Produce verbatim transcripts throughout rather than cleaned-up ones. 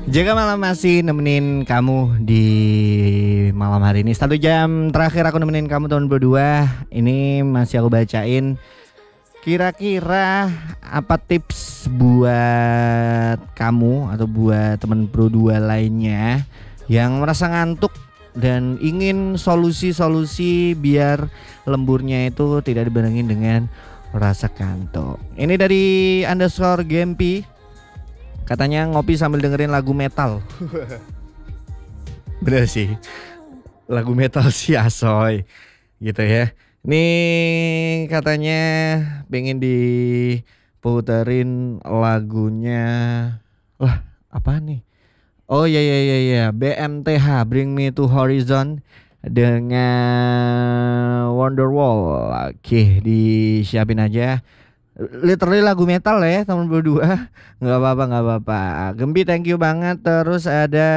Jaga Malam masih nemenin kamu di malam hari ini. Satu jam terakhir aku nemenin kamu tahun berdua. Ini masih aku bacain. Kira-kira apa tips buat kamu atau buat teman Pro dua lainnya yang merasa ngantuk dan ingin solusi-solusi biar lemburnya itu tidak dibarengin dengan rasa kantuk. Ini dari underscore Gempi. Katanya ngopi sambil dengerin lagu metal. Bener sih, lagu metal si Asoy gitu ya. Nih katanya pengen diputerin lagunya. Lah apa nih? Oh ya ya ya ya, B M T H Bring Me to Horizon dengan Wonderwall. Oke, disiapin aja. Literally lagu metal ya teman berdua. Nggak apa-apa nggak apa-apa. Gembi thank you banget. Terus ada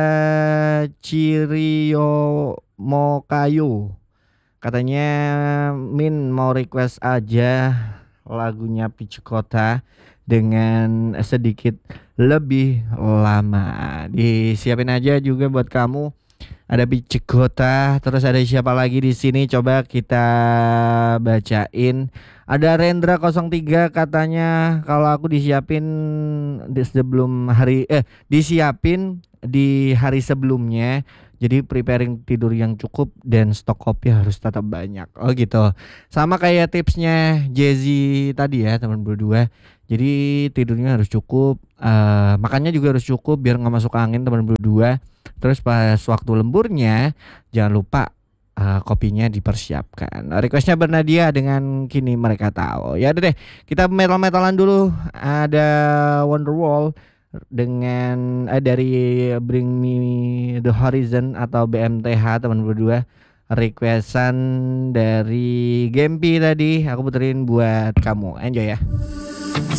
Cirio Mokayu. Katanya Min mau request aja lagunya Peach Kota dengan sedikit lebih lama. Disiapin aja juga buat kamu. Ada Peach Kota, terus ada siapa lagi di sini? Coba kita bacain. Ada Rendra nol tiga katanya kalau aku disiapin di sebelum hari eh disiapin di hari sebelumnya. Jadi preparing tidur yang cukup dan stok kopi harus tetap banyak. Oh gitu. Sama kayak tipsnya Jazzy tadi ya teman berdua. Jadi tidurnya harus cukup, uh, makannya juga harus cukup biar nggak masuk angin teman berdua. Terus pas waktu lemburnya jangan lupa uh, kopinya dipersiapkan. Requestnya Bernadia dengan Kini Mereka Tahu. Ya udah deh, kita metal-metalan dulu. Ada Wonderwall dengan eh, dari Bring Me the Horizon atau B M T H teman berdua. Requestan dari Gempi tadi aku puterin buat kamu. Enjoy ya.